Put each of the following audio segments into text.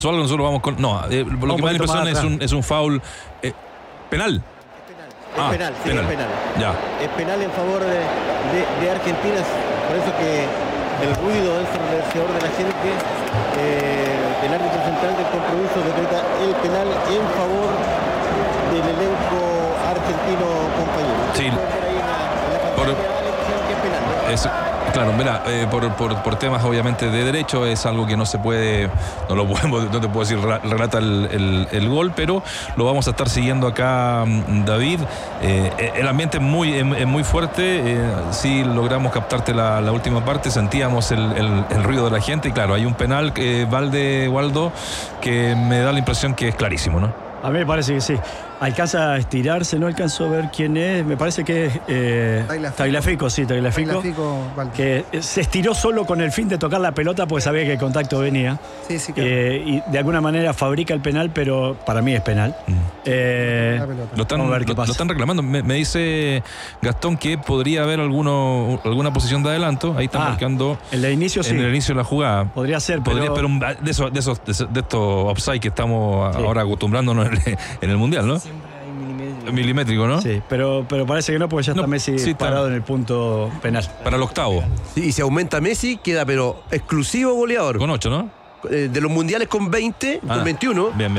Nosotros vamos con... No, lo que me da la impresión es un foul penal. Es penal, sí, penal. Es penal. Ya. Es penal en favor de Argentina. Por eso que el ruido ensordecedor de la gente, el árbitro central del compromiso decreta el penal en favor del elenco argentino, compañero. Sí. Por que es penal, ¿no? Claro, mira, por temas obviamente de derecho es algo que no se puede, no te puedo decir relata el gol, pero lo vamos a estar siguiendo acá, David. El ambiente es muy fuerte. Sí logramos captarte la última parte, sentíamos el ruido de la gente y claro, hay un penal, Waldo, que me da la impresión que es clarísimo, ¿no? A mí me parece que sí. Alcanza a estirarse, no alcanzo a ver quién es. Me parece que es Tagliafico, que se estiró solo con el fin de tocar la pelota porque sabía que el contacto venía. Sí, claro. Y de alguna manera fabrica el penal, pero para mí es penal. Lo están reclamando. Me dice Gastón que podría haber alguna posición de adelanto. Ahí están marcando el de inicio, en el inicio de la jugada. Podría ser, pero de estos offside que estamos ahora acostumbrándonos en el Mundial, ¿no? Milimétrico, ¿no? Sí, pero parece que no, porque ya está Messi parado en el punto penal. Para el octavo. Sí, y si aumenta Messi, queda pero exclusivo goleador. Con 8, ¿no? De los mundiales con 20, con 21. Bien.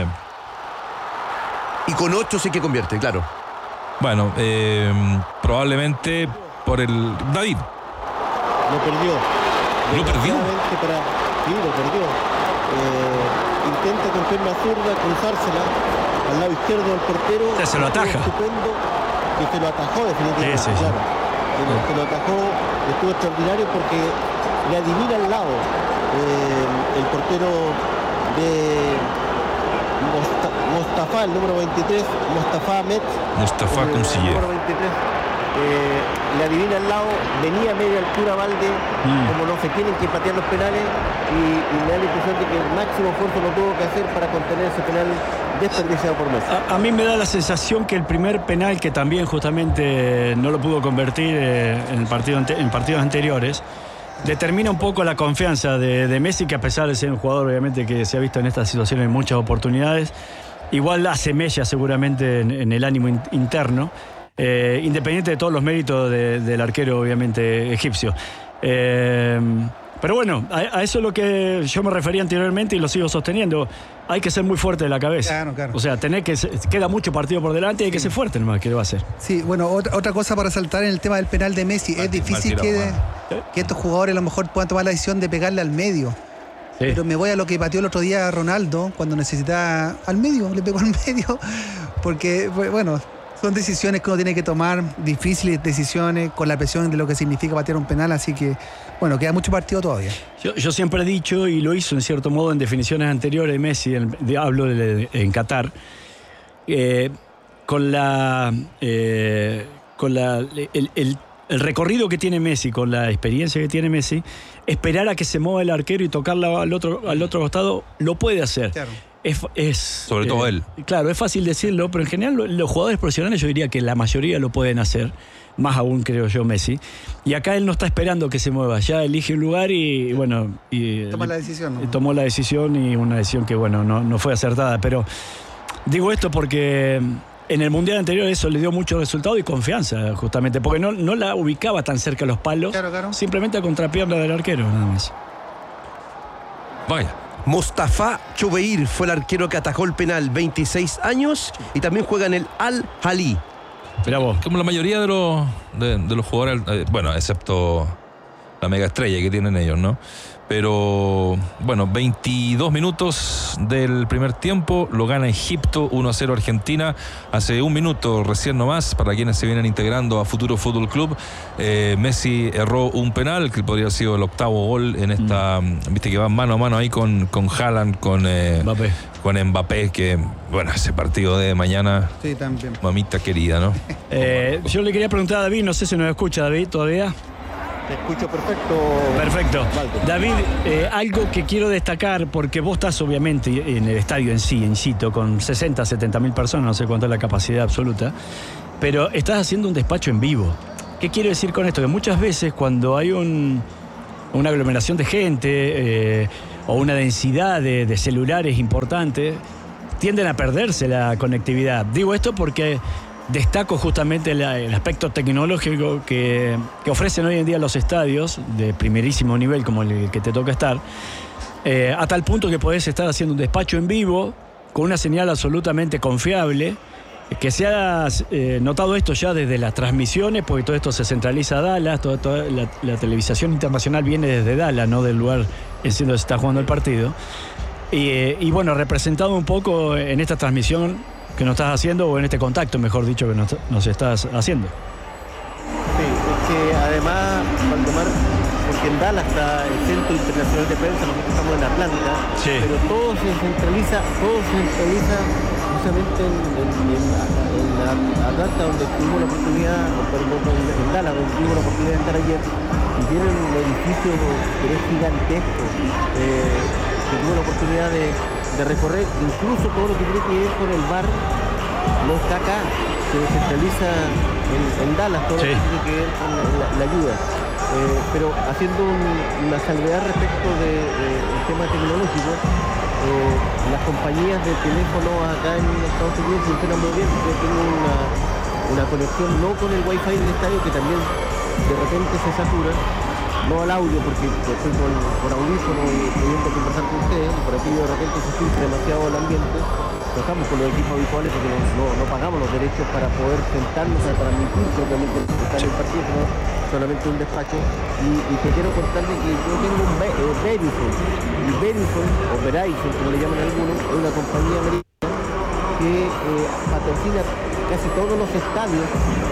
Y con 8 sí que convierte, claro. Bueno, probablemente por el... David. Lo perdió. ¿Lo perdió? Sí, lo perdió. Intenta con pierna zurda cruzársela al lado izquierdo del portero. Se lo ataja. Estupendo, que se lo atajó definitivamente. Sí. Claro. Se lo atajó, estuvo extraordinario porque le adivina al lado el portero de Mostafa, el número 23, Mostafa Ahmed. Mustafa Consigue. El número 23. Le adivina al lado, venía a media altura Valde, como no se tienen que patear los penales, y me da la impresión de que el máximo esfuerzo lo tuvo que hacer para contener ese penal desperdiciado por Messi. A mí me da la sensación que el primer penal, que también justamente no lo pudo convertir en partidos anteriores, determina un poco la confianza de Messi, que a pesar de ser un jugador obviamente que se ha visto en estas situaciones en muchas oportunidades, igual hace mella seguramente en el ánimo interno. Independiente de todos los méritos del arquero obviamente egipcio, pero bueno, a eso es lo que yo me refería anteriormente y lo sigo sosteniendo. Hay que ser muy fuerte de la cabeza. Claro. O sea, queda mucho partido por delante y hay que ser fuerte nomás, que lo va a hacer. Sí, bueno, otra cosa para resaltar en el tema del penal de Messi, es difícil que estos jugadores a lo mejor puedan tomar la decisión de pegarle al medio. Sí. Pero me voy a lo que pateó el otro día Ronaldo cuando necesitaba al medio, le pegó al medio, porque bueno, son decisiones que uno tiene que tomar, difíciles decisiones, con la presión de lo que significa patear un penal, así que, bueno, queda mucho partido todavía. Yo siempre he dicho, y lo hizo en cierto modo en definiciones anteriores, Messi, hablo en Qatar, con el recorrido que tiene Messi, con la experiencia que tiene Messi, esperar a que se mueva el arquero y tocarla al otro costado, lo puede hacer. Claro. Sobre todo él. Claro, es fácil decirlo, pero en general los jugadores profesionales yo diría que la mayoría lo pueden hacer, más aún creo yo Messi. Y acá él no está esperando que se mueva, ya elige un lugar y bueno... Toma la decisión, ¿no? Tomó la decisión y una decisión que bueno, no fue acertada, pero digo esto porque en el Mundial anterior eso le dio mucho resultado y confianza justamente, porque no la ubicaba tan cerca a los palos, claro. Simplemente a contrapierna del arquero, nada más. Vaya. Mostafa Choubeir fue el arquero que atajó el penal, 26 años, y también juega en el Al-Ahly. Mirá vos. Como la mayoría de los jugadores, bueno, excepto la mega estrella que tienen ellos, ¿no? Pero, bueno, 22 minutos del primer tiempo, lo gana Egipto, 1-0 Argentina. Hace un minuto recién nomás, para quienes se vienen integrando a Futuro Fútbol Club, Messi erró un penal, que podría haber sido el octavo gol en esta, viste que va mano a mano ahí con Haaland, con Mbappé, que, bueno, ese partido de mañana, sí, también. Mamita querida, ¿no? Yo le quería preguntar a David, no sé si nos escucha David todavía. Te escucho perfecto. Perfecto. David, algo que quiero destacar, porque vos estás obviamente en el estadio en sí, en sitio, con 60, 70 mil personas, no sé cuánto es la capacidad absoluta, pero estás haciendo un despacho en vivo. ¿Qué quiero decir con esto? Que muchas veces cuando hay una aglomeración de gente o una densidad de celulares importante, tienden a perderse la conectividad. Digo esto porque destaco justamente el aspecto tecnológico que ofrecen hoy en día los estadios de primerísimo nivel, como el que te toca estar, a tal punto que podés estar haciendo un despacho en vivo con una señal absolutamente confiable, que se ha notado esto ya desde las transmisiones, porque todo esto se centraliza a Dallas, toda la televisación internacional viene desde Dallas, no del lugar en donde se está jugando el partido. Y bueno, representado un poco en esta transmisión que nos estás haciendo, o en este contacto, mejor dicho, que nos estás haciendo. Sí, es que además, Valdemar, porque en Dallas está el Centro Internacional de Prensa, nosotros estamos en Atlanta, sí, pero todo se centraliza justamente en Atlanta, donde tuvimos la oportunidad, en Dallas, donde tuvimos la oportunidad de estar ayer, y tienen un edificio que es gigantesco, que tuve la oportunidad de recorrer, incluso todo lo que tiene que ver con el bar no está acá, se centraliza en Dallas, todo lo que tiene que ver con la ayuda. Pero haciendo una salvedad respecto del tema tecnológico, las compañías de teléfono acá en Estados Unidos funcionan muy bien. Yo tengo una conexión no con el wifi del estadio, que también de repente se satura, no al audio, porque estoy con audífono y pudiendo conversar con ustedes, por aquí de repente se filtra demasiado el ambiente. No estamos con los equipos habituales porque no pagamos los derechos para poder sentarnos a transmitir propiamente el partido, sino solamente un despacho. Y te quiero contarles que yo tengo un Verizon, y Verizon, o Verizon, como le llaman algunos, es una compañía americana que patrocina casi todos los estadios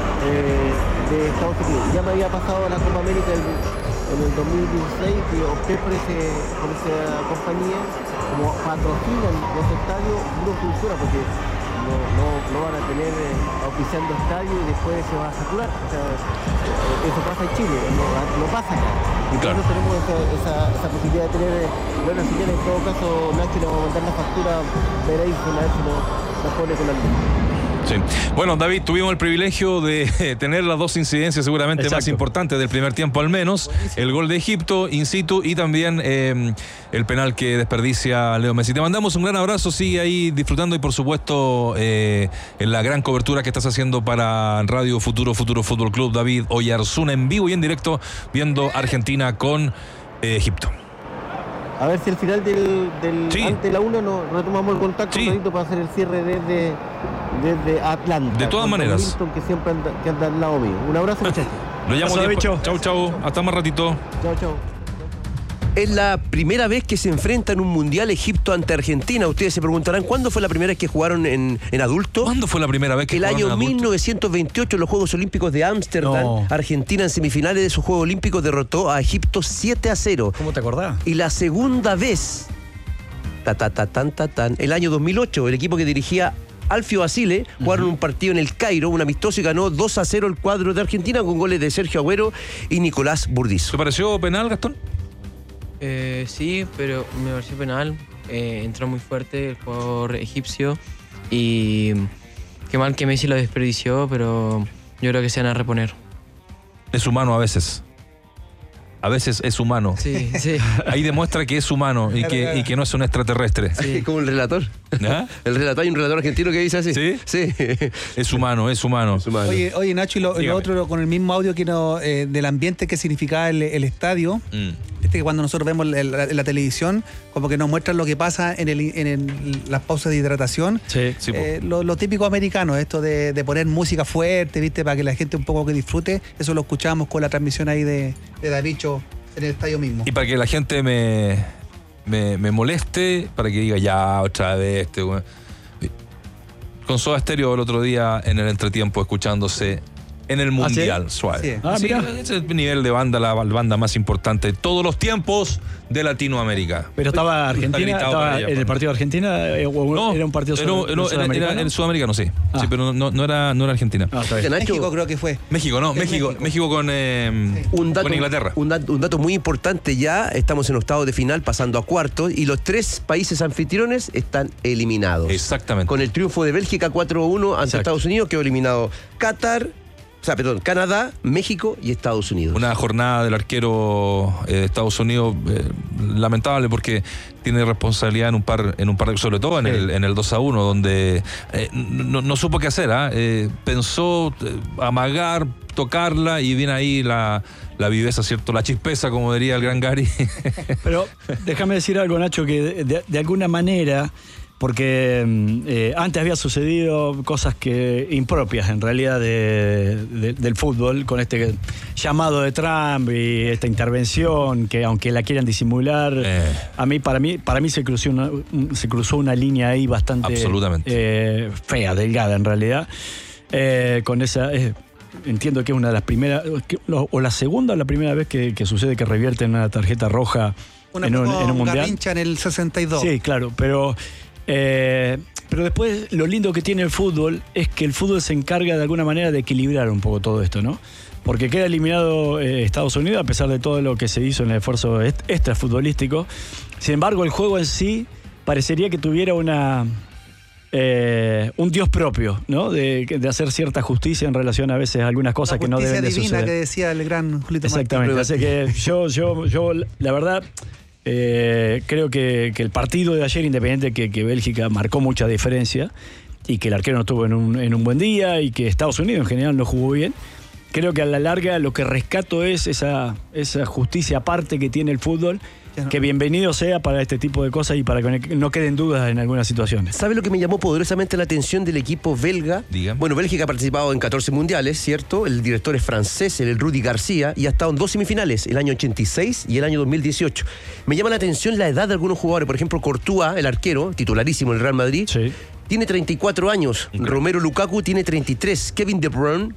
de Estados Unidos. Ya me había pasado a la Copa América en el 2016, que opté por esa compañía. Como patrocinan los estadios, no funciona porque no van a tener auspiciando estadios y después se va a saturar. O sea, eso pasa en Chile, no pasa acá. Y por eso tenemos esa posibilidad de tener buenas señales. En todo caso, Nacho le va a mandar la factura, veréis a ver si nos pone con la luz. Sí. Bueno, David, tuvimos el privilegio de tener las dos incidencias seguramente más importantes del primer tiempo al menos. El gol de Egipto in situ y también el penal que desperdicia Leo Messi. Te mandamos un gran abrazo, sigue ahí disfrutando y por supuesto en la gran cobertura que estás haciendo para Radio Futuro Fútbol Club. David Oyarzún en vivo y en directo viendo Argentina con Egipto. A ver si al final del ante la 1 nos retomamos el contacto para hacer el cierre desde Atlanta. De todas maneras. Milton, que siempre anda al lado mío. Un abrazo, muchachos. Lo llamo después. Chau. Hasta más ratito. Chau. Es la primera vez que se enfrenta en un mundial Egipto ante Argentina. Ustedes se preguntarán, ¿cuándo fue la primera vez que jugaron en adulto? ¿Cuándo fue la primera vez que jugaron en adulto? El año 1928, en los Juegos Olímpicos de Ámsterdam. Argentina en semifinales de sus Juegos Olímpicos derrotó a Egipto 7-0. ¿Cómo te acordás? Y la segunda vez, el año 2008, el equipo que dirigía Alfio Basile jugaron un partido en el Cairo, un amistoso, y ganó 2-0 el cuadro de Argentina con goles de Sergio Agüero y Nicolás Burdizo. ¿Te pareció penal, Gastón? Sí, pero me pareció penal. Entró muy fuerte el jugador egipcio y qué mal que Messi lo desperdició, pero yo creo que se van a reponer. Es humano a veces. A veces es humano. Sí. Ahí demuestra que es humano y que no es un extraterrestre. Sí. Como el relator. ¿Ah? Hay un relator argentino que dice así. Sí. Es humano. Oye, Nacho, y lo otro con el mismo audio que del ambiente que significaba el estadio. Que cuando nosotros vemos la televisión, como que nos muestran lo que pasa en las pausas de hidratación. Sí. Lo típico americano, esto de poner música fuerte, ¿viste? Para que la gente un poco que disfrute. Eso lo escuchamos con la transmisión ahí de Davicho en el estadio mismo. Y para que la gente me moleste, para que diga ya otra vez con Soda Stereo el otro día en el entretiempo escuchándose en el Mundial. Suave. Mira. Es el nivel de banda, la banda más importante de todos los tiempos de Latinoamérica. Pero estaba Argentina, estaba en el partido de Argentina, no, era un partido sudamericano. En Sudamericano sí, pero no era Argentina. México creo que fue. México con Inglaterra. Un dato muy importante, ya estamos en octavos de final, pasando a cuartos, y los 3 países anfitriones están eliminados. Exactamente. Con el triunfo de Bélgica 4-1 ante Estados Unidos, quedó eliminado Qatar, Canadá, México y Estados Unidos. Una jornada del arquero de Estados Unidos lamentable porque tiene responsabilidad en un par de, sobre todo en el 2-1, donde no supo qué hacer. Pensó amagar, tocarla, y viene ahí la viveza, ¿cierto? La chispeza, como diría el gran Gary. Pero déjame decir algo, Nacho, que de alguna manera, porque antes había sucedido cosas impropias en realidad del fútbol, con este llamado de Trump y esta intervención que, aunque la quieran disimular, para mí se cruzó una línea ahí bastante fea, delgada en realidad, con esa... entiendo que es una de las primeras, o la segunda o la primera vez que sucede que revierten una tarjeta roja en un mundial. Garrincha en el 62. Sí, claro, pero después lo lindo que tiene el fútbol es que el fútbol se encarga de alguna manera de equilibrar un poco todo esto, ¿no? Porque queda eliminado Estados Unidos a pesar de todo lo que se hizo en el esfuerzo extrafutbolístico. Sin embargo, el juego en sí parecería que tuviera un Dios propio, ¿no? De hacer cierta justicia en relación a veces a algunas cosas que no deben de suceder. Justicia divina que decía el gran Julito Martín. Exactamente. Así que yo la verdad creo que el partido de ayer, independiente que Bélgica marcó mucha diferencia y que el arquero no estuvo en un buen día y que Estados Unidos en general no jugó bien, creo que a la larga lo que rescato es esa justicia aparte que tiene el fútbol. Que bienvenido sea para este tipo de cosas y para que no queden dudas en algunas situaciones. ¿Sabe lo que me llamó poderosamente la atención del equipo belga? Dígame. Bueno, Bélgica ha participado en 14 mundiales, ¿cierto? El director es francés, el Rudy García, y ha estado en 2 semifinales, el año 86 y el año 2018. Me llama la atención la edad de algunos jugadores. Por ejemplo, Courtois, el arquero, titularísimo en el Real Madrid, sí, tiene 34 años. Romelu Lukaku tiene 33. Kevin De Bruyne,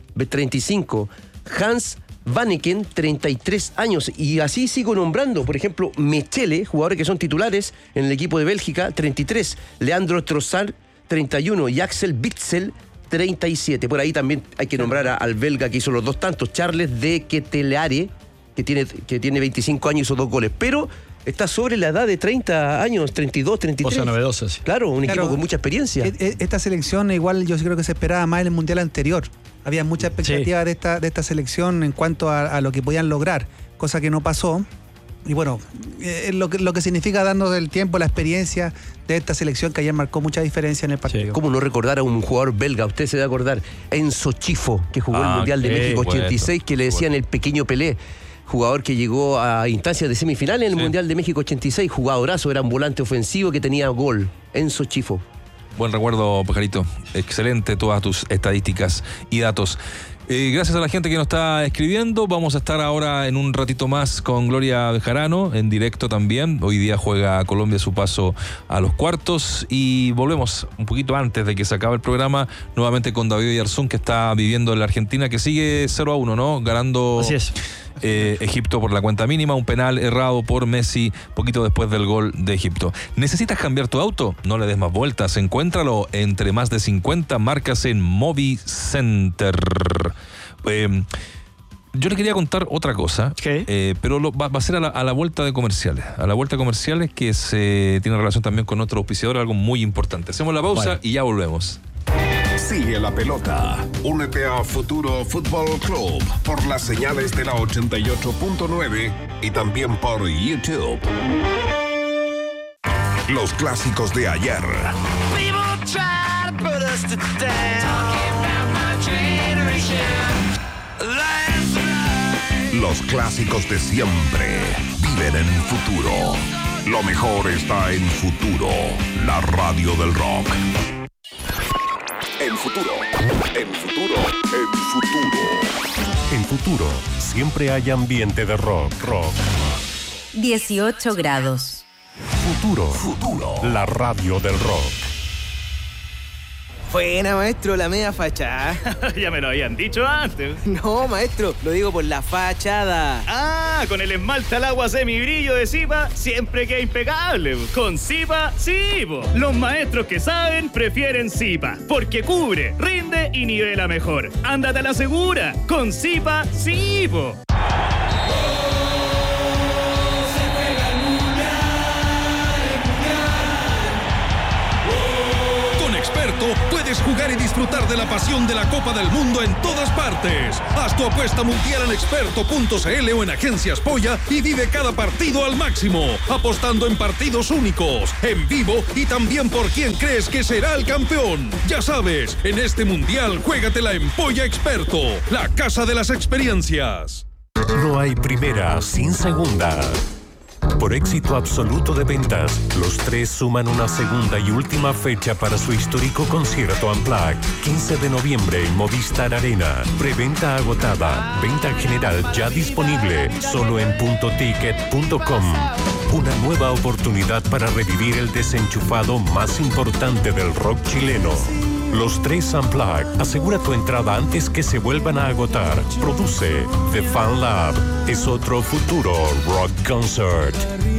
35. Hans Vanneken, 33 años, y así sigo nombrando, por ejemplo, Mechele, jugadores que son titulares en el equipo de Bélgica, 33, Leandro Trossard, 31, y Axel Witsel, 37. Por ahí también hay que nombrar al belga que hizo los 2 tantos, Charles de Ketelaere, que tiene 25 años y hizo 2 goles, pero está sobre la edad de 30 años, 32, 33. Cosa novedosa, sí. Claro, un equipo con mucha experiencia. Esta selección igual yo creo que se esperaba más en el Mundial anterior. Había mucha expectativa de esta selección en cuanto a lo que podían lograr, cosa que no pasó. Y bueno, lo que significa darnos el tiempo, la experiencia de esta selección que ayer marcó mucha diferencia en el partido. Sí. ¿Cómo no recordar a un jugador belga? Usted se debe acordar, Enzo Chifo, que jugó el Mundial de México 86, que le decían el pequeño Pelé. Jugador que llegó a instancias de semifinal en el Mundial de México 86, jugadorazo, era un volante ofensivo que tenía gol. Enzo Chifo. Buen recuerdo, Pajarito. Excelente todas tus estadísticas y datos. Gracias a la gente que nos está escribiendo. Vamos a estar ahora en un ratito más con Gloria Bejarano, en directo también. Hoy día juega Colombia su paso a los cuartos. Y volvemos un poquito antes de que se acabe el programa, nuevamente con David Oyarzún, que está viviendo en la Argentina, que sigue 0-1, ¿no? Ganando. Así es. Egipto por la cuenta mínima, un penal errado por Messi poquito después del gol de Egipto. ¿Necesitas cambiar tu auto? No le des más vueltas, encuéntralo entre más de 50 marcas en Movicenter. Yo le quería contar otra cosa, pero va a ser a la vuelta de comerciales. A la vuelta de comerciales, que tiene relación también con otro auspiciador, algo muy importante. Hacemos la pausa y ya volvemos. Sigue la pelota. Únete a Futuro Fútbol Club por las señales de la 88.9 y también por YouTube. Los clásicos de ayer. Los clásicos de siempre viven en Futuro. Lo mejor está en Futuro, la radio del rock. En Futuro, en Futuro, en Futuro. En Futuro siempre hay ambiente de rock. 18 grados. Futuro, la radio del rock. Buena, maestro, la media fachada. Ya me lo habían dicho antes. No, maestro, lo digo por la fachada. Ah, con el esmalte al agua semibrillo de Zipa siempre queda impecable. Con Zipa, sí, po. Los maestros que saben prefieren Zipa, porque cubre, rinde y nivela mejor. Ándate a la segura. Con Zipa, sí, po. Experto puedes jugar y disfrutar de la pasión de la Copa del Mundo en todas partes. Haz tu apuesta mundial en experto.cl o en Agencias Polla y vive cada partido al máximo, apostando en partidos únicos, en vivo y también por quién crees que será el campeón. Ya sabes, en este mundial juégatela en Polla Experto, la casa de las experiencias. No hay primera sin segunda. Por éxito absoluto de ventas, los tres suman una segunda y última fecha para su histórico concierto Unplugged. 15 de noviembre en Movistar Arena. Preventa agotada. Venta general ya disponible. Solo en puntoticket.com. Una nueva oportunidad para revivir el desenchufado más importante del rock chileno. Los tres Unplugged. Asegura tu entrada antes que se vuelvan a agotar. Produce The Fan Lab. Es otro futuro rock concert.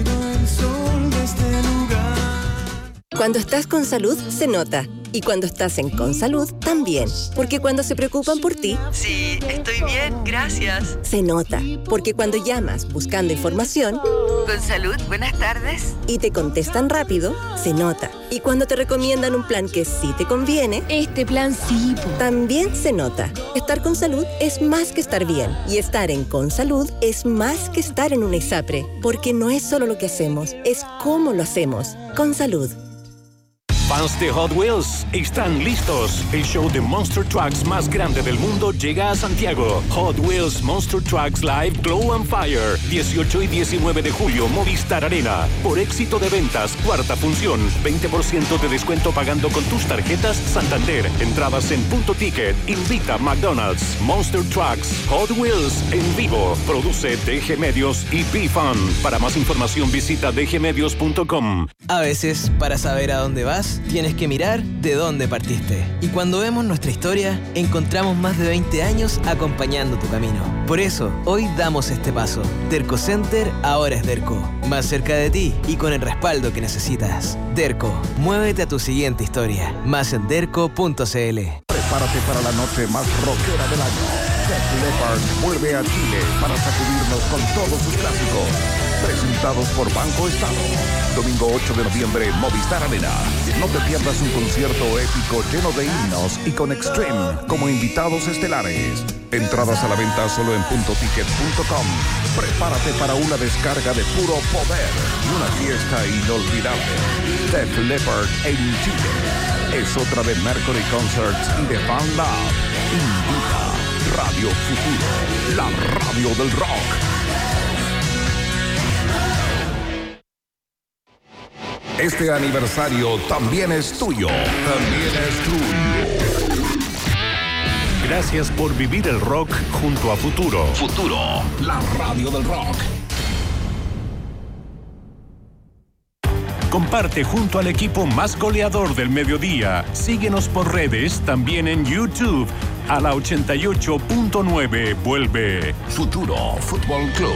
Cuando estás con salud, se nota. Y cuando estás en Consalud, también. Porque cuando se preocupan por ti... Sí, estoy bien, gracias. Se nota. Porque cuando llamas buscando información... Consalud, buenas tardes. Y te contestan rápido, se nota. Y cuando te recomiendan un plan que sí te conviene... Este plan sí. También se nota. Estar con salud es más que estar bien. Y estar en Consalud es más que estar en un ISAPRE. Porque no es solo lo que hacemos, es cómo lo hacemos. Consalud. Fans de Hot Wheels están listos. El show de Monster Trucks más grande del mundo llega a Santiago. Hot Wheels Monster Trucks Live Glow on Fire. 18 y 19 de julio, Movistar Arena. Por éxito de ventas, cuarta función. 20% de descuento pagando con tus tarjetas Santander. Entradas en Punto Ticket. Invita McDonald's. Monster Trucks Hot Wheels en vivo. Produce DG Medios y B-Fun. Para más información visita dgmedios.com. A veces, para saber a dónde vas, tienes que mirar de dónde partiste. Y cuando vemos nuestra historia, encontramos más de 20 años acompañando tu camino. Por eso, hoy damos este paso. Derco Center ahora es Derco. Más cerca de ti y con el respaldo que necesitas. Derco, muévete a tu siguiente historia. Más en derco.cl. Prepárate para la noche más rockera del año. Def Leppard vuelve a Chile para sacudirnos con todos sus clásicos. Presentados por Banco Estado. Domingo 8 de noviembre, Movistar Arena. No te pierdas un concierto épico lleno de himnos y con Extreme como invitados estelares. Entradas a la venta solo en puntoticket.com. Prepárate para una descarga de puro poder y una fiesta inolvidable. Def Leppard en Chile. Es otra de Mercury Concerts y de Fan Lab. Invita Radio Futuro, la radio del rock. Este aniversario también es tuyo. También es tuyo. Gracias por vivir el rock junto a Futuro. Futuro, la radio del rock. Comparte junto al equipo más goleador del mediodía. Síguenos por redes, también en YouTube. A la 88.9 vuelve Futuro Fútbol Club.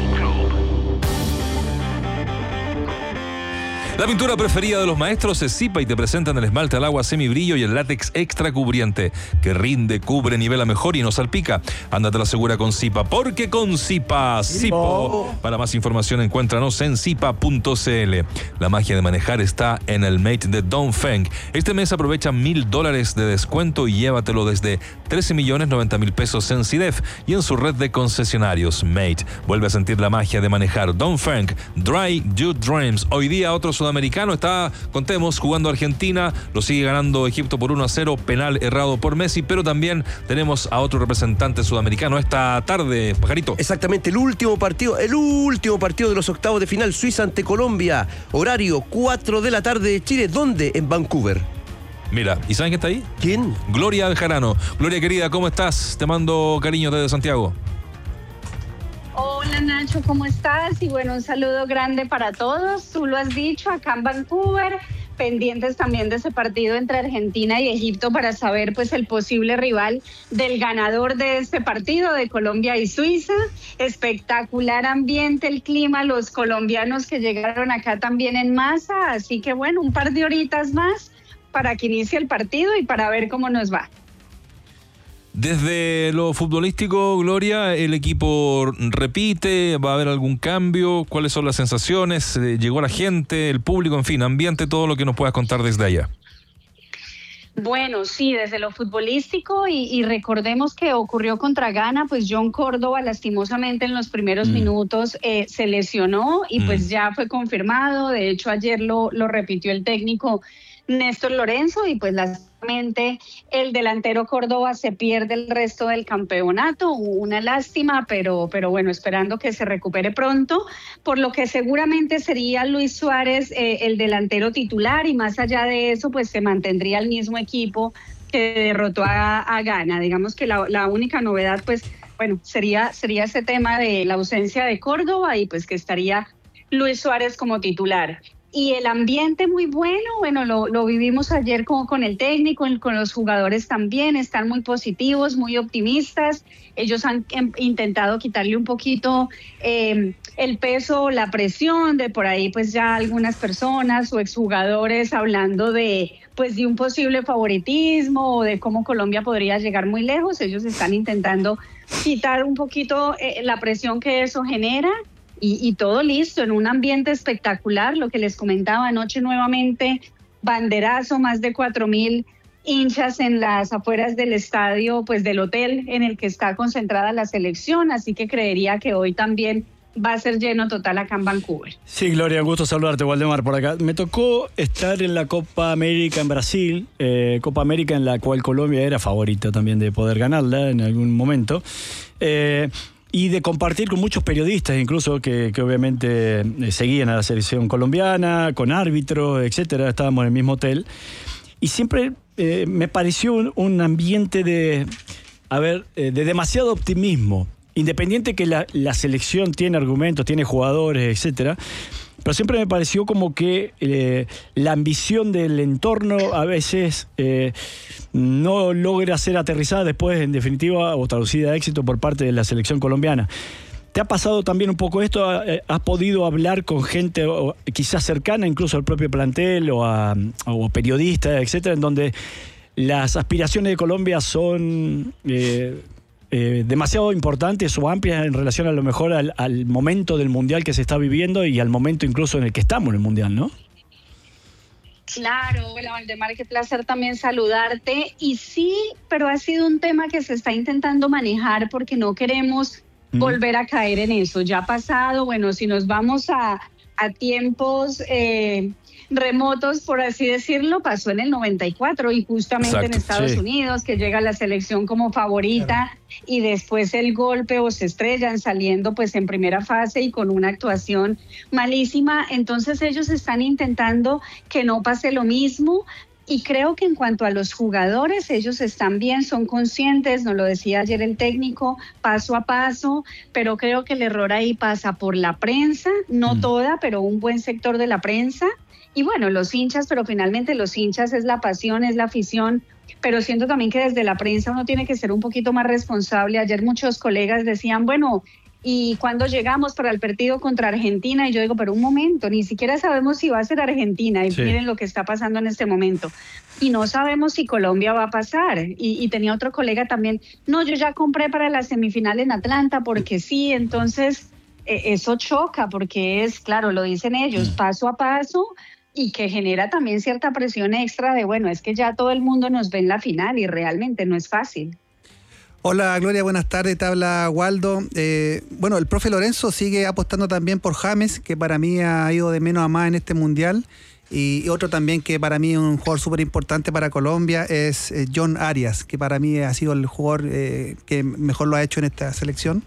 La pintura preferida de los maestros es Zipa y te presentan el esmalte al agua semibrillo y el látex extra cubriente que rinde, cubre, nivela mejor y no salpica. Ándate la segura con Zipa, porque con Zipa, Zipo. Para más información encuéntranos en zipa.cl. La magia de manejar está en el Mate de Dongfeng. Este mes aprovecha $1,000 de descuento y llévatelo desde 13.090.000 pesos en CIDEF y en su red de concesionarios. Mate, vuelve a sentir la magia de manejar. Dongfeng, Dry Your Dreams. Hoy día otro sudamericano está, contemos, jugando Argentina, lo sigue ganando Egipto por 1-0, penal errado por Messi, pero también tenemos a otro representante sudamericano esta tarde, Pajarito. Exactamente, el último partido de los octavos de final, Suiza ante Colombia, horario 4 de la tarde de Chile, ¿dónde? En Vancouver. Mira, ¿y saben quién está ahí? ¿Quién? Gloria Aljarano. Gloria querida, ¿cómo estás? Te mando cariño desde Santiago. Hola Nacho, ¿cómo estás? Y bueno, un saludo grande para todos. Tú lo has dicho, acá en Vancouver, pendientes también de ese partido entre Argentina y Egipto para saber pues el posible rival del ganador de este partido, de Colombia y Suiza. Espectacular ambiente, el clima, los colombianos que llegaron acá también en masa, así que bueno, un par de horitas más para que inicie el partido y para ver cómo nos va. Desde lo futbolístico, Gloria, ¿el equipo repite? ¿Va a haber algún cambio? ¿Cuáles son las sensaciones? ¿Llegó la gente, el público, en fin, ambiente, todo lo que nos puedas contar desde allá? Bueno, sí, desde lo futbolístico y recordemos que ocurrió contra Ghana, pues John Córdoba lastimosamente en los primeros minutos se lesionó y pues ya fue confirmado. De hecho, ayer lo repitió el técnico Néstor Lorenzo y pues lastimosamente el delantero Córdoba se pierde el resto del campeonato. Una lástima, pero bueno, esperando que se recupere pronto, por lo que seguramente sería Luis Suárez el delantero titular y más allá de eso pues se mantendría el mismo equipo que derrotó a Ghana. Digamos que la única novedad pues bueno sería ese tema de la ausencia de Córdoba y pues que estaría Luis Suárez como titular. Y el ambiente muy bueno, lo vivimos ayer con el técnico, con los jugadores también, están muy positivos, muy optimistas. Ellos han intentado quitarle un poquito el peso, la presión de por ahí, pues ya algunas personas o exjugadores hablando de un posible favoritismo o de cómo Colombia podría llegar muy lejos. Ellos están intentando quitar un poquito la presión que eso genera. Y todo listo, en un ambiente espectacular, lo que les comentaba anoche nuevamente, banderazo, más de 4.000 hinchas en las afueras del estadio, pues del hotel en el que está concentrada la selección, así que creería que hoy también va a ser lleno total acá en Vancouver. Sí, Gloria, un gusto saludarte, Waldemar, por acá. Me tocó estar en la Copa América en Brasil, Copa América en la cual Colombia era favorita también de poder ganarla en algún momento. Y de compartir con muchos periodistas, incluso que obviamente seguían a la selección colombiana, con árbitros, etcétera. Estábamos en el mismo hotel. Y siempre me pareció un ambiente de demasiado optimismo. Independiente que la selección tiene argumentos, tiene jugadores, etcétera. Pero siempre me pareció como que la ambición del entorno a veces no logra ser aterrizada después, en definitiva, o traducida a éxito por parte de la selección colombiana. ¿Te ha pasado también un poco esto? ¿Has podido hablar con gente quizás cercana incluso al propio plantel o periodistas, etcétera, en donde las aspiraciones de Colombia son demasiado importantes o amplias en relación a lo mejor al momento del Mundial que se está viviendo y al momento incluso en el que estamos en el Mundial, ¿no? Claro, hola Waldemar, qué placer también saludarte. Y sí, pero ha sido un tema que se está intentando manejar porque no queremos volver a caer en eso. Ya ha pasado, bueno, si nos vamos a tiempos remotos, por así decirlo, pasó en el 94 y justamente en Estados Unidos, que llega la selección como favorita y después el golpe o se estrellan saliendo pues en primera fase y con una actuación malísima. Entonces ellos están intentando que no pase lo mismo. Y creo que en cuanto a los jugadores, ellos están bien, son conscientes, nos lo decía ayer el técnico, paso a paso, pero creo que el error ahí pasa por la prensa, no toda, pero un buen sector de la prensa. Y bueno, los hinchas, pero finalmente los hinchas es la pasión, es la afición, pero siento también que desde la prensa uno tiene que ser un poquito más responsable. Ayer muchos colegas decían, bueno, ¿y cuando llegamos para el partido contra Argentina? Y yo digo, pero un momento, ni siquiera sabemos si va a ser Argentina. Y miren lo que está pasando en este momento. Y no sabemos si Colombia va a pasar. Y tenía otro colega también, no, yo ya compré para la semifinal en Atlanta porque sí. Entonces, eso choca porque es, claro, lo dicen ellos, paso a paso, y que genera también cierta presión extra de, bueno, es que ya todo el mundo nos ve en la final y realmente no es fácil. Hola Gloria, buenas tardes, te habla Waldo. Bueno, el profe Lorenzo sigue apostando también por James, que para mí ha ido de menos a más en este mundial. Y otro también que para mí es un jugador súper importante para Colombia es John Arias, que para mí ha sido el jugador que mejor lo ha hecho en esta selección.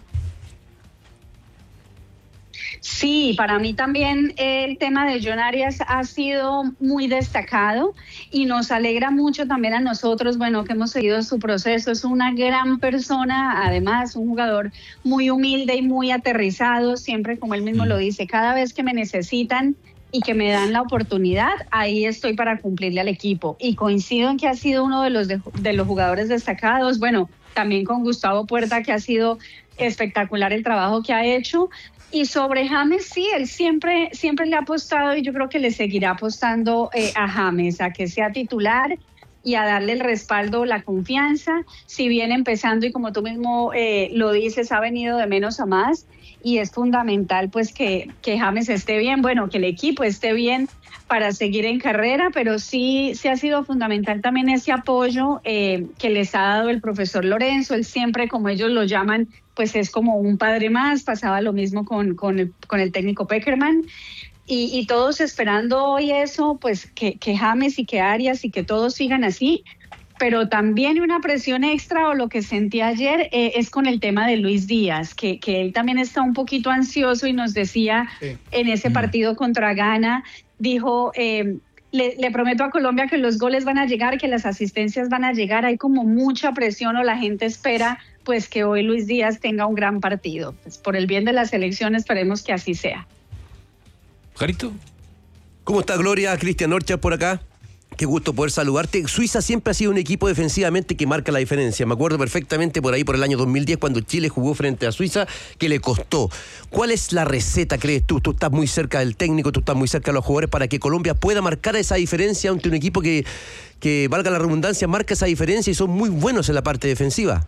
Sí, para mí también el tema de John Arias ha sido muy destacado y nos alegra mucho también a nosotros, bueno, que hemos seguido su proceso. Es una gran persona, además un jugador muy humilde y muy aterrizado, siempre como él mismo lo dice, cada vez que me necesitan y que me dan la oportunidad, ahí estoy para cumplirle al equipo. Y coincido en que ha sido uno de los jugadores destacados, bueno, también con Gustavo Puerta, que ha sido espectacular el trabajo que ha hecho. Y sobre James, sí, él siempre le ha apostado y yo creo que le seguirá apostando a James, a que sea titular y a darle el respaldo, la confianza. Si viene empezando y como tú mismo lo dices, ha venido de menos a más y es fundamental pues que James esté bien, bueno, que el equipo esté bien seguir en carrera, pero sí ha sido fundamental también ese apoyo que les ha dado el profesor Lorenzo. Él siempre, como ellos lo llaman, pues es como un padre más. Pasaba lo mismo con el técnico Peckerman. Y todos esperando hoy eso, pues que James y que Arias y que todos sigan así. Pero también una presión extra, o lo que sentí ayer, es con el tema de Luis Díaz, que él también está un poquito ansioso y nos decía en ese partido contra Ghana, dijo, le prometo a Colombia que los goles van a llegar, que las asistencias van a llegar, hay como mucha presión o la gente espera pues que hoy Luis Díaz tenga un gran partido. Pues por el bien de la selección esperemos que así sea. Jarito. ¿Cómo está Gloria? Cristian Orchard por acá. Qué gusto poder saludarte. Suiza siempre ha sido un equipo defensivamente que marca la diferencia. Me acuerdo perfectamente por ahí, por el año 2010, cuando Chile jugó frente a Suiza, que le costó. ¿Cuál es la receta, crees tú? Tú estás muy cerca del técnico, tú estás muy cerca de los jugadores para que Colombia pueda marcar esa diferencia ante un equipo que valga la redundancia, marca esa diferencia y son muy buenos en la parte defensiva.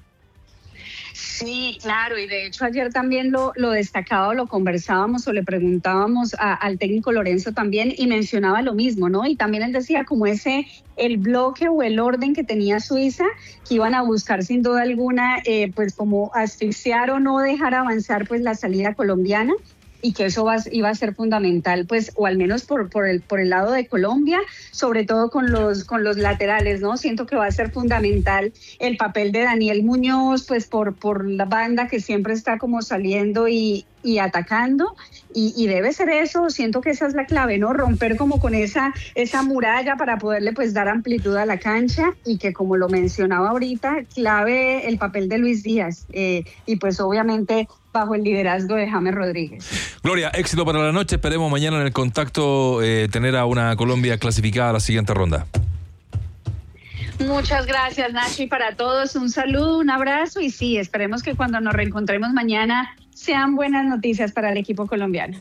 Sí, claro, y de hecho ayer también lo destacaba, lo conversábamos o le preguntábamos al técnico Lorenzo también y mencionaba lo mismo, ¿no? Y también él decía como el bloque o el orden que tenía Suiza, que iban a buscar sin duda alguna, pues como asfixiar o no dejar avanzar pues la salida colombiana, y que eso iba a ser fundamental, pues, o al menos por el lado de Colombia, sobre todo con los laterales, ¿no? Siento que va a ser fundamental el papel de Daniel Muñoz, pues por la banda que siempre está como saliendo y atacando, y debe ser eso. Siento que esa es la clave, ¿no? Romper como con esa muralla para poderle pues dar amplitud a la cancha, y que, como lo mencionaba ahorita, clave el papel de Luis Díaz, y pues obviamente bajo el liderazgo de James Rodríguez. Gloria, éxito para la noche. Esperemos mañana en el contacto tener a una Colombia clasificada a la siguiente ronda. Muchas gracias, Nacho, y para todos un saludo, un abrazo, y sí, esperemos que cuando nos reencontremos mañana sean buenas noticias para el equipo colombiano.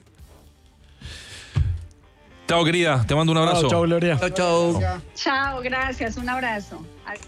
Chao, querida, te mando un abrazo. Chao, Gloria. Chao. Chao, gracias, un abrazo.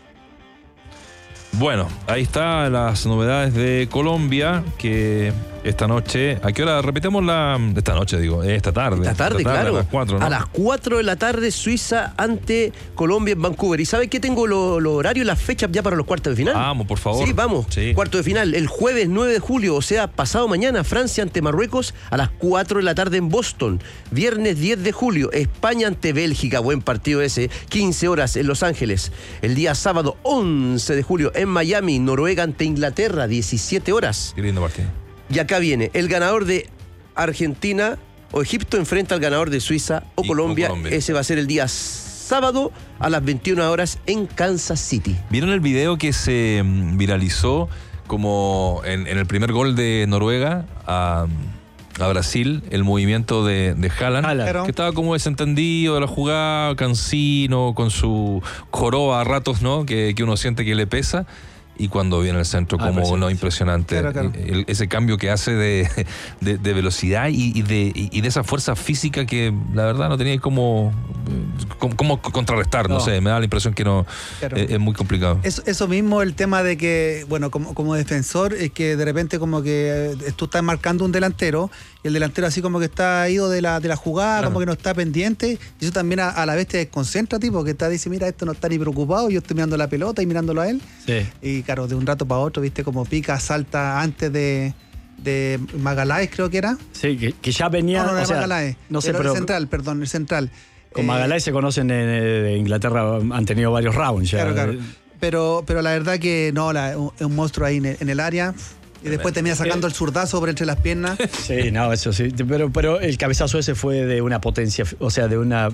Bueno, ahí están las novedades de Colombia, que esta noche, ¿a qué hora? Repitamos esta noche, digo, esta tarde. Esta tarde, claro. A las 4, ¿no? A las 4 de la tarde, Suiza ante Colombia en Vancouver. ¿Y sabes qué? Tengo los horarios y las fechas ya para los cuartos de final. Vamos, por favor. Sí, vamos. Sí. Cuarto de final, el jueves 9 de julio, o sea, pasado mañana, Francia ante Marruecos a las 4 de la tarde en Boston. Viernes 10 de julio, España ante Bélgica, buen partido ese, 15 horas en Los Ángeles. El día sábado 11 de julio en Miami, Noruega ante Inglaterra, 17 horas. Qué lindo partido. Y acá viene, el ganador de Argentina o Egipto enfrenta al ganador de Suiza o Colombia. Ese va a ser el día sábado a las 21 horas en Kansas City. ¿Vieron el video que se viralizó como en el primer gol de Noruega a Brasil, el movimiento de Haaland, que estaba como desentendido de la jugada, cansino, con su joroba a ratos, ¿no? Que uno siente que le pesa? Y cuando viene el centro, como uno impresionante. Claro. Ese cambio que hace de velocidad y de esa fuerza física que la verdad no tenía como contrarrestar, no sé, me da la impresión que no. Claro. Es muy complicado. Eso mismo, el tema de que, bueno, como defensor, es que de repente como que tú estás marcando un delantero y el delantero así como que está ido de la jugada, claro, como que no está pendiente, y eso también a la vez te desconcentra, tipo, que dice, mira, esto no está ni preocupado, yo estoy mirando la pelota y mirándolo a él. Sí. Y claro, de un rato para otro, viste, como pica, salta antes de Magaláes, creo que era. Sí, que ya venía. No, Magaláes. No sé, pero el central. Con Magaláes se conocen de Inglaterra, han tenido varios rounds ya. Claro. Pero la verdad que no, es un monstruo ahí en el área. Y después termina sacando el zurdazo por entre las piernas. Sí, no, eso sí. Pero el cabezazo ese fue de una potencia, o sea, de una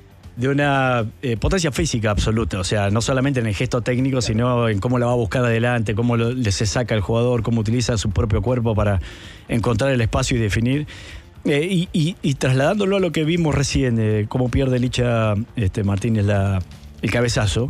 potencia física absoluta. O sea, no solamente en el gesto técnico, sino en cómo la va a buscar adelante, cómo se saca el jugador, cómo utiliza su propio cuerpo para encontrar el espacio y definir. Y trasladándolo a lo que vimos recién, cómo pierde Licha Martínez el cabezazo,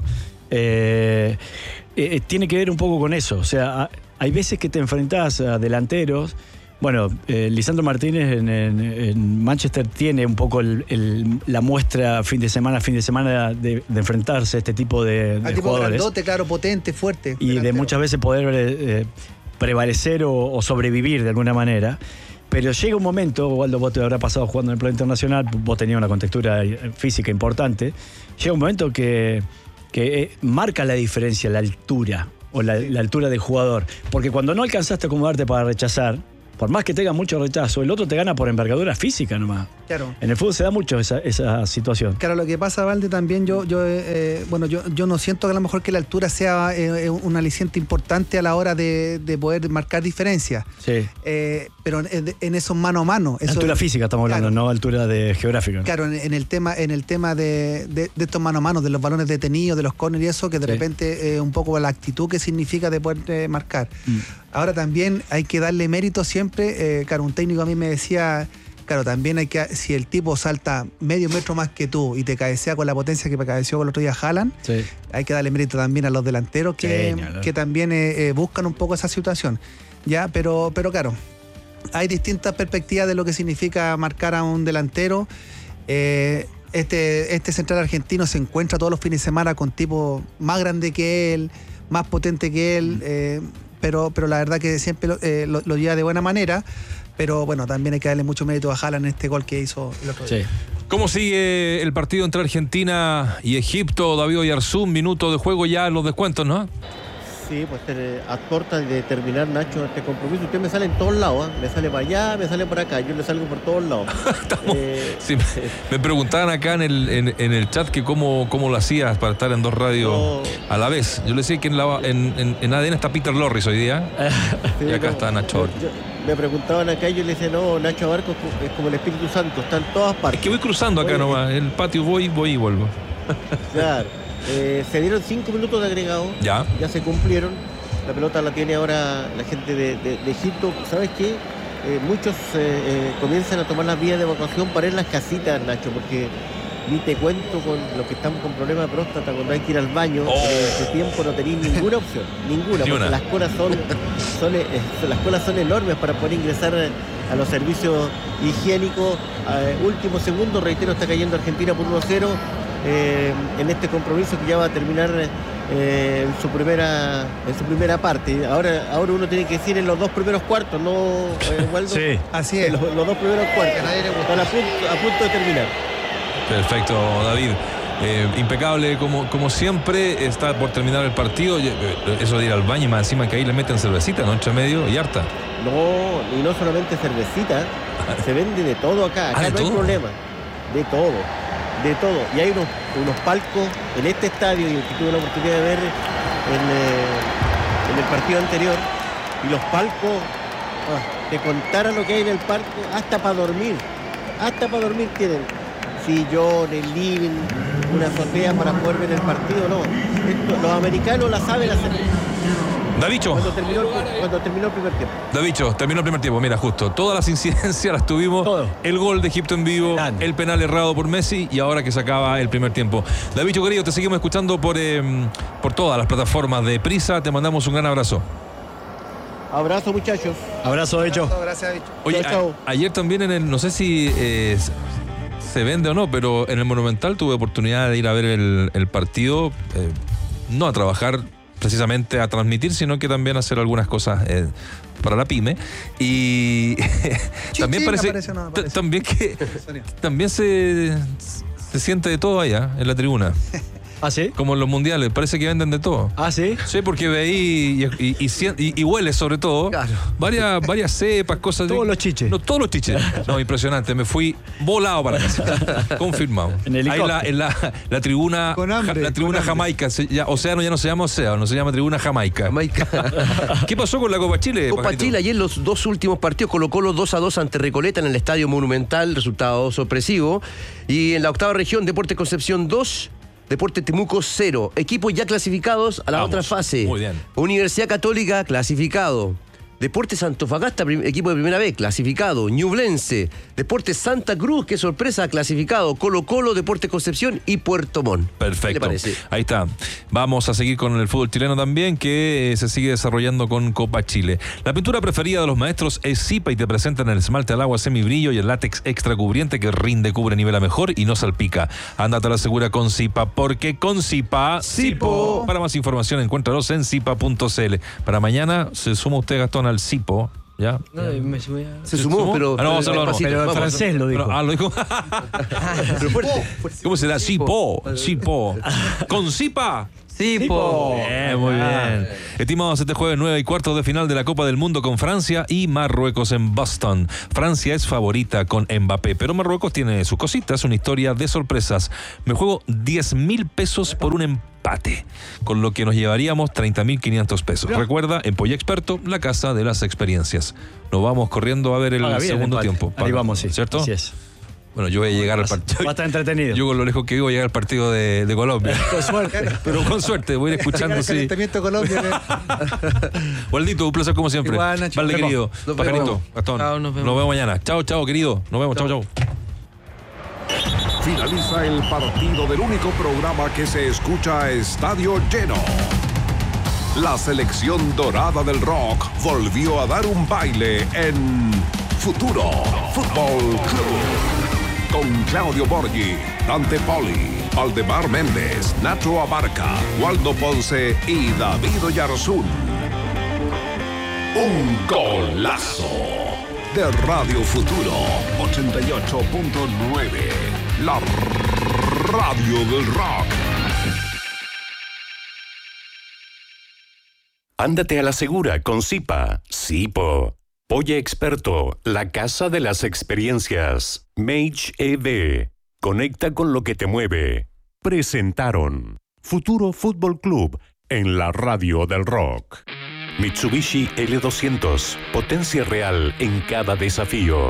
tiene que ver un poco con eso. O sea, hay veces que te enfrentás a delanteros. Bueno, Lisandro Martínez en Manchester tiene un poco la muestra fin de semana de enfrentarse a este tipo de jugadores. Grandote, claro, potente, fuerte. Y delantero, de muchas veces poder prevalecer o sobrevivir de alguna manera. Pero llega un momento, Waldo, vos te habrá pasado jugando en el plano internacional, vos tenías una contextura física importante, llega un momento que marca la diferencia, la altura, o la altura del jugador. Porque cuando no alcanzaste a acomodarte para rechazar, por más que tenga mucho rechazo, el otro te gana por envergadura física nomás. Claro. En el fútbol se da mucho esa situación. Claro, lo que pasa, Valde, también yo no siento que a lo mejor que la altura sea un aliciente importante a la hora de poder marcar diferencias. Sí. Pero en esos mano a mano. Altura física estamos hablando, no altura geográfica. Claro, en el tema de estos mano a mano, de los balones detenidos, de los córneres y eso, que de repente un poco la actitud que significa de poder marcar. Ahora también hay que darle mérito siempre. Claro, un técnico a mí me decía, claro, también hay que, si el tipo salta medio metro más que tú y te cabecea con la potencia que cabeció con el otro día Haaland, hay que darle mérito también a los delanteros que también buscan un poco esa situación. Ya, pero claro, hay distintas perspectivas de lo que significa marcar a un delantero. Este central argentino se encuentra todos los fines de semana con tipos más grandes que él, más potente que él, pero la verdad que siempre lo lleva de buena manera. Pero bueno, también hay que darle mucho mérito a Haaland en este gol que hizo el otro día. ¿Cómo sigue el partido entre Argentina y Egipto? David Oyarzún, minuto de juego ya, los descuentos, ¿no? Sí, pues a corta de terminar, Nacho, este compromiso. Usted me sale en todos lados, me sale para allá, me sale para acá, yo le salgo por todos lados. Sí, me preguntaban acá en el chat que cómo lo hacías para estar en dos radios a la vez. Yo le decía que en ADN está Peter Lorris hoy día y acá está Nacho. Me preguntaban acá y yo le decía, no, Nacho Barco es como el Espíritu Santo, está en todas partes. Es que voy cruzando acá nomás, el patio voy y vuelvo. Claro. Se dieron 5 minutos de agregado. Ya se cumplieron. La pelota la tiene ahora la gente de Egipto. ¿Sabes qué? Muchos comienzan a tomar las vías de evacuación para ir a las casitas, Nacho, porque ni te cuento con los que estamos con problemas de próstata, cuando hay que ir al baño. Este tiempo no tenéis ninguna opción, ninguna, porque las colas son enormes para poder ingresar a los servicios higiénicos. Último segundo, reitero, está cayendo Argentina por 1-0. En este compromiso que ya va a terminar en su primera parte. Ahora uno tiene que decir en los 2 primeros cuartos, ¿no, Waldo? Sí, así es. Los 2 primeros cuartos. Están a punto de terminar. Perfecto, David. Impecable como siempre. Está por terminar el partido. Eso de ir al baño y más encima que ahí le meten cervecita, ¿no? Entre medio y harta. No, y no solamente cervecita, se vende de todo acá. Acá no hay problema. De todo. Y hay unos palcos en este estadio, y que tuve la oportunidad de ver en el partido anterior, y los palcos, te contara lo que hay en el parque, hasta para dormir tienen sillones, living, una azotea para poder ver el partido. No, los americanos la saben hacer. Davicho. Cuando terminó el primer tiempo. Davicho, terminó el primer tiempo. Mira, justo. Todas las incidencias las tuvimos. Todo. El gol de Egipto en vivo, el penal errado por Messi y ahora que se acaba el primer tiempo. Davicho, querido, te seguimos escuchando por todas las plataformas de Prisa. Te mandamos un gran abrazo. Abrazo, muchachos. Abrazo, Davicho. Gracias, Davicho. Oye, ayer también no sé si se vende o no, pero en el Monumental tuve oportunidad de ir a ver el partido. No a trabajar precisamente a transmitir, sino que también hacer algunas cosas para la pyme. Y también parece también se siente de todo allá en la tribuna. ¿Ah, sí? Como en los mundiales, parece que venden de todo. ¿Ah, sí? Sí, porque veí y huele sobre todo. Claro. Varias cepas, cosas. Todos los chiches. No, todos los chiches. No, impresionante. Me fui volado para casa. Confirmado. En helicóptero. Ahí la tribuna. Con hambre, la tribuna Jamaica. Océano ya no se llama Océano, se llama tribuna Jamaica. ¿Qué pasó con la Copa Chile? Copa Pajarito? Chile, ayer los 2 últimos partidos, Colo-Colo 2-2 ante Recoleta en el Estadio Monumental, resultado sorpresivo. Y en la octava región, Deportes Concepción 2. Deportes Temuco 0. Equipos ya clasificados a la otra fase. Muy bien. Universidad Católica clasificado. Deportes Antofagasta, equipo de primera vez, clasificado. Ñublense. Deportes Santa Cruz, qué sorpresa, clasificado. Colo-Colo, Deportes Concepción y Puerto Montt. Perfecto. ¿Qué le parece? Ahí está. Vamos a seguir con el fútbol chileno también, que se sigue desarrollando con Copa Chile. La pintura preferida de los maestros es Zipa y te presentan el esmalte al agua semibrillo y el látex extra cubriente que rinde, cubre, nivela mejor y no salpica. Ándate a la segura con Zipa, porque con Zipa, Zipo. Para más información, encuéntralos en zipa.cl. Para mañana se suma usted, Gastón, al Zipo ¿Ya? No, me subí a... Se sumó, pero... no, pero en francés lo dijo. Lo dijo. Pero fuerte. ¿Cómo será? Sipo. Con Sipa. Sipo. Bien, muy bien. Estimados, este jueves 9:15 de final de la Copa del Mundo con Francia y Marruecos en Boston. Francia es favorita con Mbappé, pero Marruecos tiene sus cositas, una historia de sorpresas. Me juego 10.000 pesos por un empate, con lo que nos llevaríamos 30.500 pesos. Recuerda, en Polla Experto, la casa de las experiencias. Nos vamos corriendo a ver el segundo tiempo. Ahí vamos, sí. ¿Cierto? Así es. Bueno, yo voy a llegar al partido. Va a estar entretenido. Yo con lo lejos que vivo voy a llegar al partido de Colombia. Con suerte. Pero con suerte, voy a ir escuchando. El calentamiento de Colombia. Waldito, un placer como siempre. Igual, Nacho. Vale, querido. Pajarito, Gastón. Chao, nos vemos. Nos vemos mañana. Chao, querido. Nos vemos. Chao. Finaliza el partido del único programa que se escucha a estadio lleno. La selección dorada del rock volvió a dar un baile en Futuro Fútbol Club. Con Claudio Borghi, Dante Poli, Valdemar Méndez, Nacho Abarca, Waldo Ponce y David Oyarzún. Un golazo de Radio Futuro 88.9. La radio del rock. Ándate a la segura con Sipa. Sipo. Polla Experto, la casa de las experiencias. Mage ED. Conecta con lo que te mueve. Presentaron Futuro Fútbol Club en la radio del rock. Mitsubishi L200. Potencia real en cada desafío.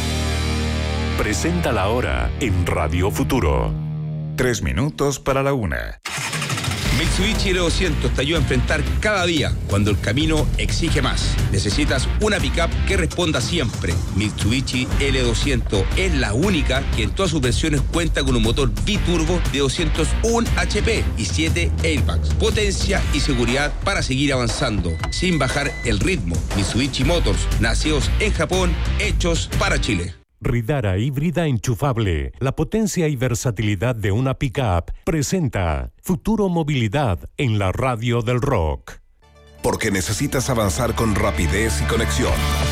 Presenta la hora en Radio Futuro. 3 minutos para la 1. Mitsubishi L200 te ayuda a enfrentar cada día cuando el camino exige más. Necesitas una pickup que responda siempre. Mitsubishi L200 es la única que en todas sus versiones cuenta con un motor biturbo de 201 HP y 7 airbags. Potencia y seguridad para seguir avanzando sin bajar el ritmo. Mitsubishi Motors, nacidos en Japón, hechos para Chile. Ridara híbrida enchufable, la potencia y versatilidad de una pickup, presenta Futuro Movilidad en la radio del rock. Porque necesitas avanzar con rapidez y conexión.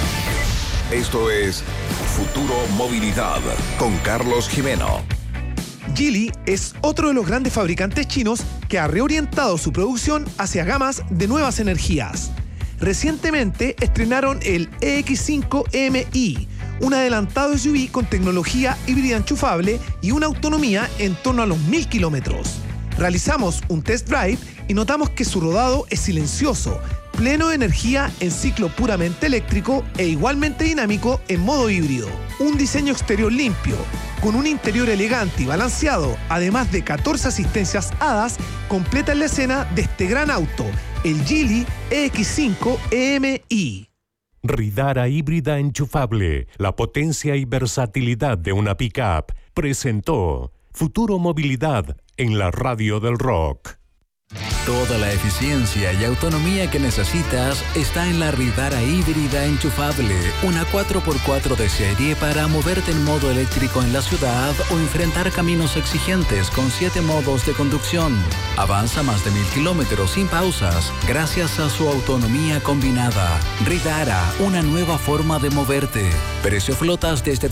Esto es Futuro Movilidad con Carlos Jimeno. Geely es otro de los grandes fabricantes chinos que ha reorientado su producción hacia gamas de nuevas energías. Recientemente estrenaron el EX5 MI, un adelantado SUV con tecnología híbrida enchufable y una autonomía en torno a los 1000 kilómetros. Realizamos un test drive y notamos que su rodado es silencioso, pleno de energía en ciclo puramente eléctrico e igualmente dinámico en modo híbrido. Un diseño exterior limpio, con un interior elegante y balanceado, además de 14 asistencias HADAS, completan la escena de este gran auto, el Geely EX5 MI. Ridara híbrida enchufable, la potencia y versatilidad de una pickup, presentó Futuro Movilidad en la radio del rock. Toda la eficiencia y autonomía que necesitas está en la Ridara híbrida enchufable, una 4x4 de serie para moverte en modo eléctrico en la ciudad o enfrentar caminos exigentes con 7 modos de conducción. Avanza más de 1000 kilómetros sin pausas gracias a su autonomía combinada. Ridara, una nueva forma de moverte. Precio flotas desde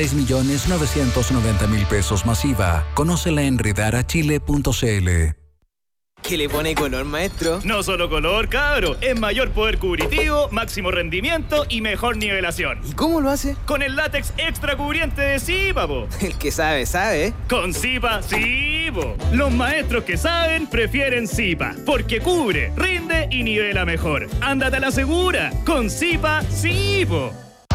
26.990.000 pesos masiva. Conócela en ridarachile.cl. ¿Qué le pone color, maestro? No solo color, cabro. Es mayor poder cubritivo, máximo rendimiento y mejor nivelación. ¿Y cómo lo hace? Con el látex extra cubriente de Sipa, po. El que sabe, sabe. Con Sipa, sí, po. Los maestros que saben prefieren Sipa, porque cubre, rinde y nivela mejor. Ándate a la segura. Con Sipa, sí, po.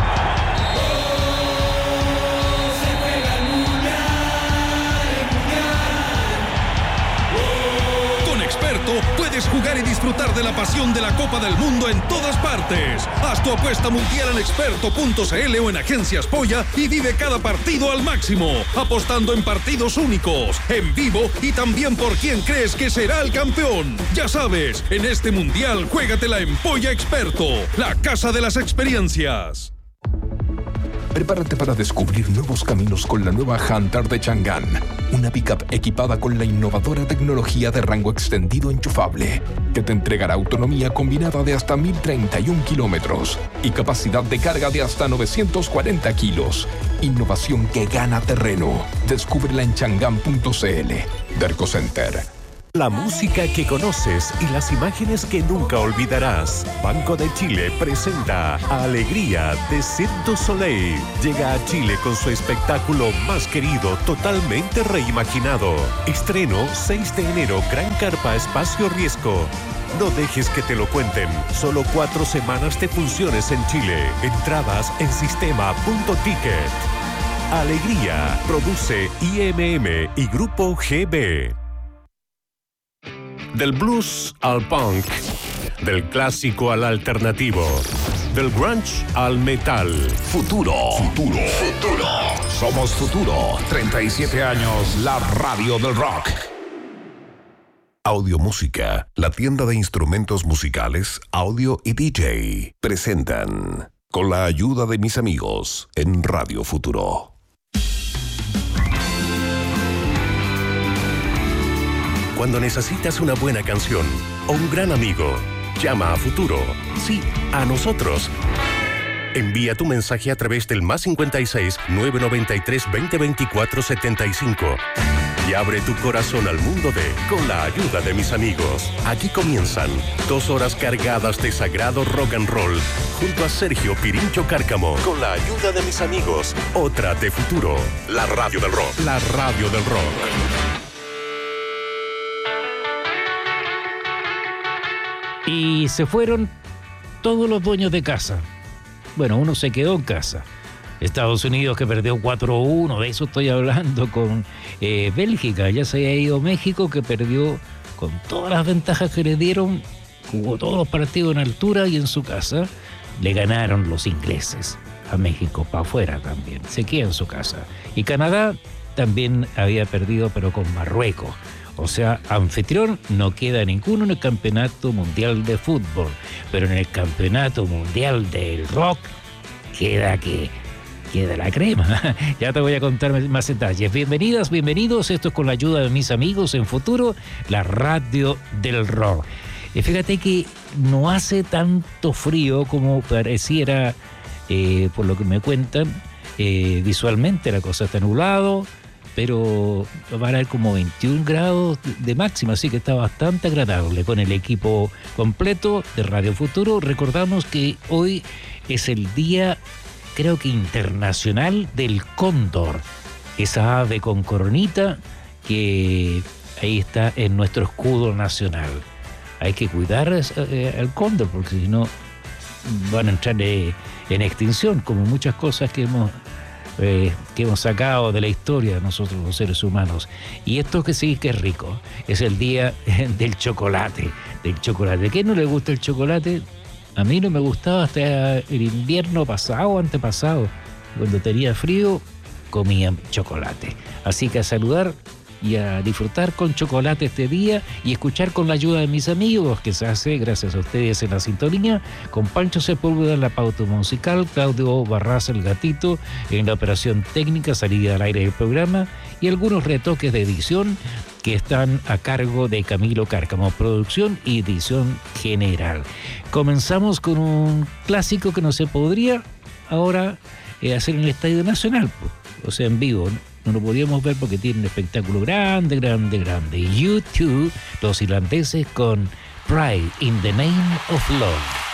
Puedes jugar y disfrutar de la pasión de la Copa del Mundo en todas partes. Haz tu apuesta mundial en experto.cl o en Agencias Polla y vive cada partido al máximo, apostando en partidos únicos, en vivo y también por quién crees que será el campeón. Ya sabes, en este mundial juégatela en Polla Experto, la casa de las experiencias. Prepárate para descubrir nuevos caminos con la nueva Hunter de Chang'an, una pickup equipada con la innovadora tecnología de rango extendido enchufable, que te entregará autonomía combinada de hasta 1031 kilómetros y capacidad de carga de hasta 940 kilos. Innovación que gana terreno. Descúbrela en chang'an.cl. Derco Center. La música que conoces y las imágenes que nunca olvidarás. Banco de Chile presenta Alegría de Cirque du Soleil. Llega a Chile con su espectáculo más querido, totalmente reimaginado. Estreno 6 de enero, Gran Carpa Espacio Riesgo. No dejes que te lo cuenten. Solo 4 semanas de funciones en Chile. Entradas en sistema.ticket. Alegría. Produce IMM y Grupo GB. Del blues al punk, del clásico al alternativo, del grunge al metal. Futuro. Somos Futuro. 37 años, la radio del rock. Audio Música, la tienda de instrumentos musicales, audio y DJ, presentan con la ayuda de mis amigos en Radio Futuro. Cuando necesitas una buena canción o un gran amigo, llama a Futuro. Sí, a nosotros. Envía tu mensaje a través del +56 993 2024 75 y abre tu corazón al mundo de Con la ayuda de mis amigos. Aquí comienzan 2 horas cargadas de sagrado rock and roll junto a Sergio Pirincho Cárcamo. Con la ayuda de mis amigos, otra de Futuro, la radio del rock. La radio del rock. Y se fueron todos los dueños de casa. Bueno, uno se quedó en casa. Estados Unidos, que perdió 4-1, de eso estoy hablando, con Bélgica. Ya se ha ido México, que perdió con todas las ventajas que le dieron. Jugó todos los partidos en altura y en su casa. Le ganaron los ingleses a México, para afuera también. Se queda en su casa. Y Canadá también había perdido, pero con Marruecos. O sea, anfitrión no queda ninguno en el Campeonato Mundial de Fútbol, pero en el Campeonato Mundial del Rock queda la crema. Ya te voy a contar más detalles. Bienvenidas, bienvenidos. Esto es con la ayuda de mis amigos en Futuro, la radio del rock. Y fíjate que no hace tanto frío como pareciera, por lo que me cuentan. Visualmente la cosa está nublado, pero van a haber como 21 grados de máxima, así que está bastante agradable. Con el equipo completo de Radio Futuro, recordamos que hoy es el día, creo que internacional, del cóndor, esa ave con coronita que ahí está en nuestro escudo nacional. Hay que cuidar al cóndor, porque si no van a entrar en extinción, como muchas cosas que hemos sacado de la historia nosotros los seres humanos. Y esto que sí que es rico, es el día del chocolate. ¿A quién no le gusta el chocolate? A mí no me gustaba hasta el invierno pasado o antepasado. Cuando tenía frío, comía chocolate. Así que a saludar y a disfrutar con chocolate este día y escuchar con la ayuda de mis amigos, que se hace gracias a ustedes en la sintonía, con Pancho Sepúlveda en la pauta musical, Claudio Barraza el gatito en la operación técnica, salida al aire del programa y algunos retoques de edición que están a cargo de Camilo Cárcamo, producción y edición general. Comenzamos con un clásico que no se podría ahora hacer en el Estadio Nacional, o sea, en vivo, ¿no? No lo podíamos ver porque tiene un espectáculo grande. U2, los irlandeses, con Pride in the Name of Love.